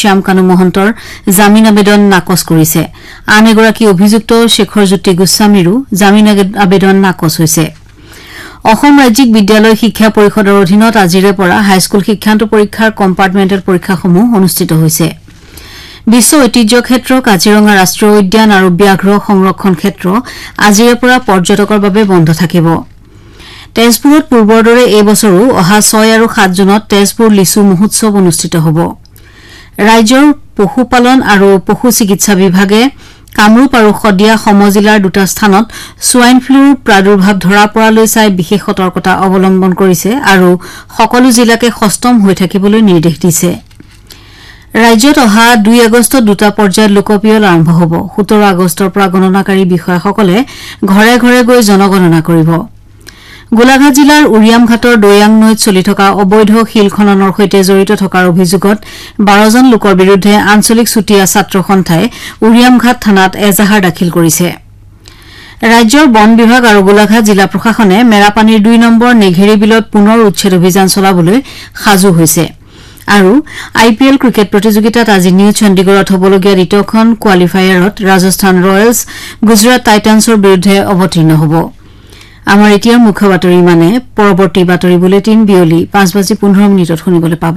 শ্যামকানু মহন্তৰ জামিন আবেদন নাকচ কৰিছে আন এগৰাকী অভিযুক্ত শেখৰ জ্যোতি গোস্বামীৰো জামিন আবেদন নাকচ হৈছে অসম ৰাজ্যিক বিদ্যালয় শিক্ষা পৰিষদৰ অধীনত আজিৰে পৰা হাইস্কুল শিক্ষান্ত পৰীক্ষাৰ কম্পাৰ্টমেণ্টেল পৰীক্ষাসমূহ অনুষ্ঠিত হৈছে বিশ্ব ঐতিহ্য ক্ষেত্ৰ কাজিৰঙা ৰাষ্ট্ৰীয় উদ্যান আৰু ব্যাঘ্ৰ সংৰক্ষণ ক্ষেত্ৰ আজিৰে পৰা পৰ্যটকৰ বাবে বন্ধ থাকিব তেজপুৰত পূৰ্বৰ দৰে এই বছৰো অহা 6 আৰু 7 জুনত তেজপুৰ লিচু মহোৎসৱ অনুষ্ঠিত হ'ব ৰাজ্যৰ পশুপালন আৰু পশু চিকিৎসা বিভাগে কামৰূপ আৰু খদিয়া সমজিলাৰ দুটা স্থানত সোৱাইন ফ্লুৰ প্ৰাদুৰ্ভাৱ ধৰা পৰালৈ চাই বিশেষ সতৰ্কতা অৱলম্বন কৰিছে আৰু সকলো জিলাকে সষ্টম হৈ থাকিবলৈ নিৰ্দেশ দিছে ৰাজ্যত অহা 2 আগষ্টত দুটা পৰ্যায়ত লোকপিয়ল আৰম্ভ হ'ব 17 আগষ্টৰ পৰা গণনাকাৰী বিষয়াসকলে ঘৰে ঘৰে গৈ জনগণনা কৰিব গোলাঘাট জিলাৰ উৰিয়ামঘাটৰ দৈয়াং নৈত চলি থকা অবৈধ শিল খননৰ সৈতে জড়িত থকাৰ অভিযোগত 12 জন লোকৰ বিৰুদ্ধে আঞ্চলিক চুতীয়া ছাত্ৰ সন্থাই উৰিয়ামঘাট থানাত এজাহাৰ দাখিল কৰিছে ৰাজ্যৰ বন বিভাগ আৰু গোলাঘাট জিলা প্ৰশাসনে মেৰাপানীৰ 2 নম্বৰ নেঘেৰি বিলত পুনৰ উচ্ছেদ অভিযান চলাবলৈ সাজু হৈছে আৰু আইপিএল ক্ৰিকেট প্ৰতিযোগিতাত আজি নিউ চণ্ডীগড়ত হ'বলগীয়া দ্বিতীয়খন কোৱালিফায়াৰত ৰাজস্থান ৰয়েলছ গুজৰাট টাইটান্সৰ বিৰুদ্ধে অৱতীৰ্ণ হ'ব আমাৰ এতিয়াৰ মুখ্য বাতৰি মানে পৰৱৰ্তী বাতৰি বুলেটিন বিয়লি 5:15 শুনিবলৈ পাব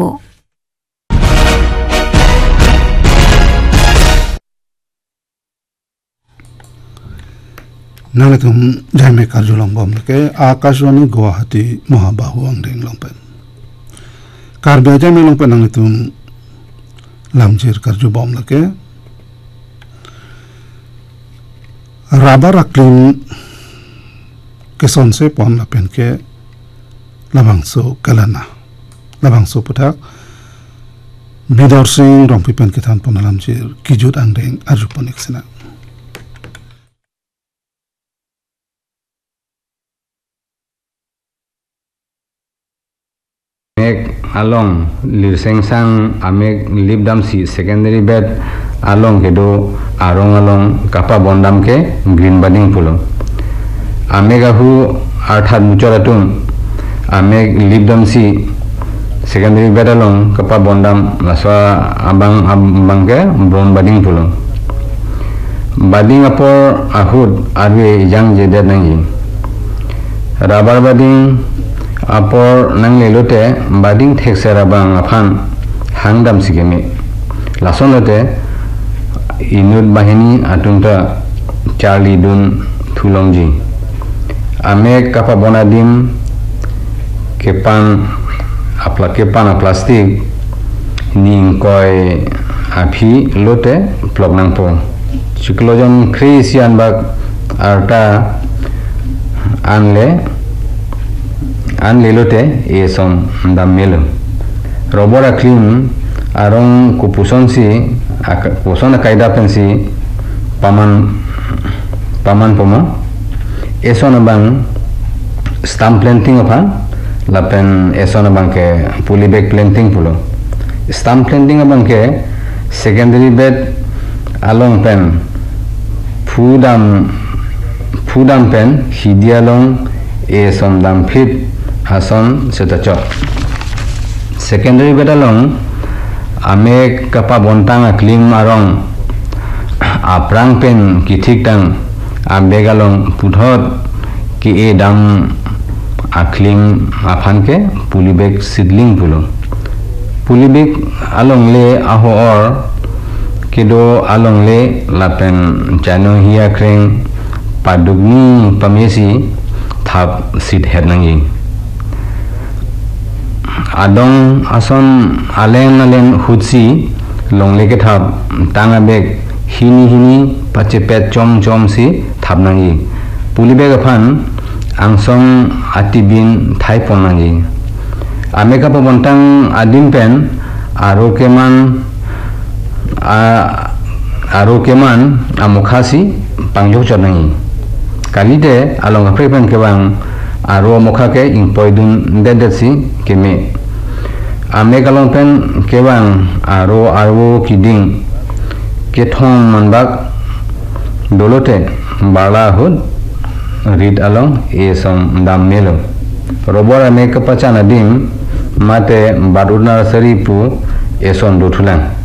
Nalakum jame karjulang bomlake Akashwani Guwahati Mohabahu angdeng longpen Karbe jame longpen nalitum lamjir karju bomlake Rabar aklim keson se pon lapen ke labangso kalana labangso putak Bidor Singh rompipen ke than pon lamjir kijut angdeng ajuponik sina Amek along lirseng sang amek libdam si secondary bed along kedo arong along kapa bondam ke green budding pulo amek ahu arthat muchoratum amek libdam si secondary bed along kapa bondam laswa abang ke brown budding pulo budding apor ahud arwe yang jeda nangi rubber budding apor nang lelote bading thexera bang afan hangdam sigemi lasonote inut bahini atunta charlie dun thulongji ame kapa bonadim kepan plastik ning koi api lote plognang po chiklojam krisian bak arta anlelote esom dammelo robora clean arong kupusonsi pusona kaida pensi paman pomo esona bang stamp planting opa lapen esona bang ke polybag planting pulo stamp planting abang ke secondary bed along pen fudam pen hidialong esom dam fit hason setachok secondary betalong ame kapa bontang aklim arong aprang pen kithik tang abegalong pudhot ki e dam aklim afan ke polybag seedling pulo polybag along le aho or kedo along le lapen chano hiya kreng padugni pamesi thap seed head nangi adong ason alen hutsi longle ke thap tanga beg hini pachepet chom si thap nangi polybag afan angsong atibin thai pon nangi ameka bontang adim pen aro keman amukhasi pangjo chanai kalite along aprepan kebang aro mokha ke impoidun dedesi keme ame kalong pen kebang aro kiding kethon manbak dolote bala hud read along esom dam melo robor ame kapachana dim mate badurna saripu eson duthulang